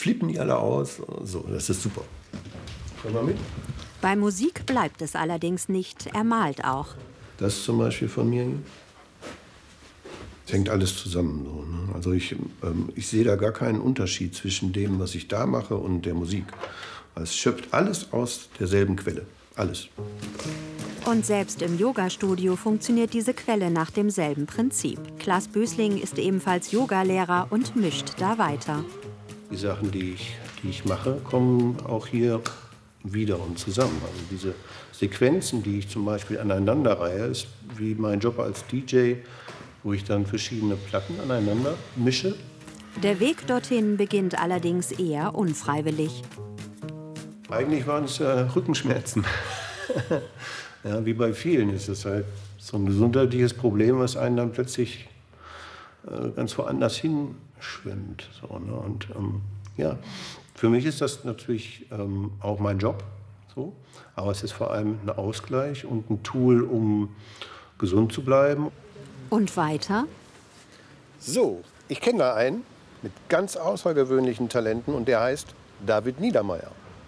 flippen die alle aus. So, das ist super. Komm mal mit. Bei Musik bleibt es allerdings nicht. Er malt auch. Das ist zum Beispiel von mir. Es hängt alles zusammen. So, ne? Also ich sehe da gar keinen Unterschied zwischen dem, was ich da mache, und der Musik. Es schöpft alles aus derselben Quelle. Alles. Und selbst im Yoga-Studio funktioniert diese Quelle nach demselben Prinzip. Klaas Bösling ist ebenfalls Yogalehrer und mischt da weiter. Die Sachen, die ich mache, kommen auch hier wieder und zusammen. Also diese Sequenzen, die ich zum Beispiel aneinanderreihe, ist wie mein Job als DJ, wo ich dann verschiedene Platten aneinander mische. Der Weg dorthin beginnt allerdings eher unfreiwillig. Eigentlich waren es Rückenschmerzen. Ja, wie bei vielen ist es halt so ein gesundheitliches Problem, was einen dann plötzlich ganz woanders hinschwimmt. So, ne? Und ja, für mich ist das natürlich auch mein Job, so. Aber es ist vor allem ein Ausgleich und ein Tool, um gesund zu bleiben. Und weiter? So, ich kenne da einen mit ganz außergewöhnlichen Talenten und der heißt David Niedermeyer.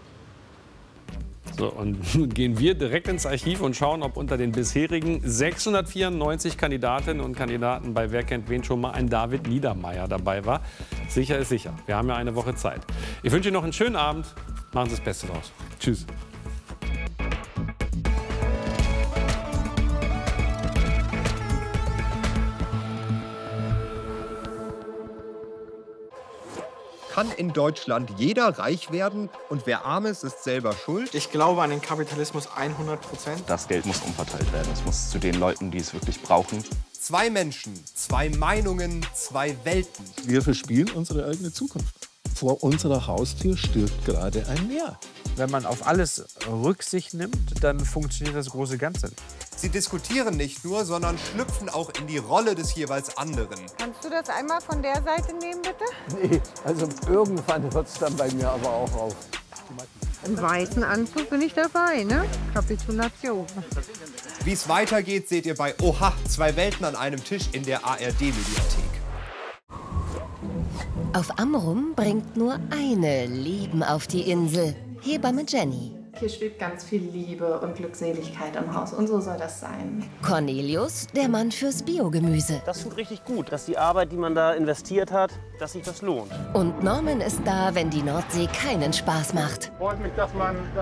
So, und nun gehen wir direkt ins Archiv und schauen, ob unter den bisherigen 694 Kandidatinnen und Kandidaten bei Wer kennt wen schon mal ein David Niedermeyer dabei war. Sicher ist sicher. Wir haben ja eine Woche Zeit. Ich wünsche Ihnen noch einen schönen Abend. Machen Sie das Beste draus. Tschüss. Kann in Deutschland jeder reich werden und wer arm ist, ist selber schuld? Ich glaube an den Kapitalismus 100%. Das Geld muss umverteilt werden. Es muss zu den Leuten, die es wirklich brauchen. 2 Menschen, 2 Meinungen, 2 Welten. Wir verspielen unsere eigene Zukunft. Vor unserer Haustür stirbt gerade ein Meer. Wenn man auf alles Rücksicht nimmt, dann funktioniert das große Ganze nicht. Sie diskutieren nicht nur, sondern schlüpfen auch in die Rolle des jeweils anderen. Kannst du das einmal von der Seite nehmen, bitte? Nee, also irgendwann hört es dann bei mir aber auch auf. Im weißen Anzug bin ich dabei, ne? Kapitulation. Wie es weitergeht, seht ihr bei Oha, 2 Welten an einem Tisch in der ARD-Mediathek. Auf Amrum bringt nur eine Leben auf die Insel. Hebamme Jenny. Hier schwebt ganz viel Liebe und Glückseligkeit am Haus und so soll das sein. Cornelius, der Mann fürs Biogemüse. Das tut richtig gut, dass die Arbeit, die man da investiert hat, dass sich das lohnt. Und Norman ist da, wenn die Nordsee keinen Spaß macht. Freut mich, dass man